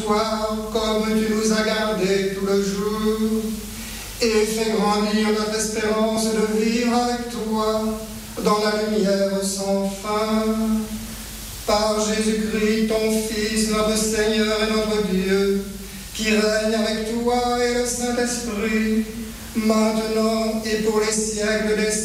toi comme tu nous as gardés tout le jour, et fais grandir notre espérance de vivre avec toi dans la lumière sans fin. Par Jésus-Christ, ton Fils, notre Seigneur et notre Dieu, qui règne avec toi et le Saint-Esprit, maintenant et pour les siècles des